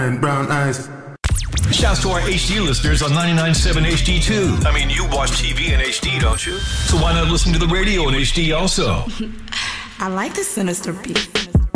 and brown eyes. Shouts to our HD listeners on 99.7 HD too. I mean, you watch TV in HD, don't you? So why not listen to the radio in HD also? I like the sinister beat.